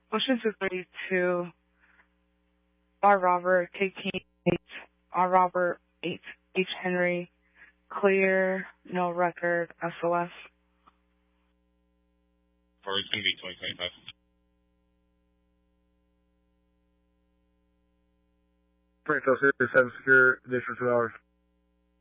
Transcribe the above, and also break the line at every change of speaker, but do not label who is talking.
Motion 232, R. Robert, taking 8, R. Robert, 8, H. Henry, clear, no record, SOS.
Or it's going to be 2025.
Franco, 7 secure, additional 2 hours.